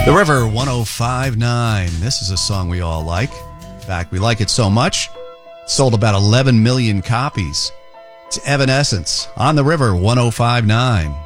The River 1059. This is a song we all like. In fact, we like it so much, it sold about 11 million copies. It's Evanescence on The River 1059.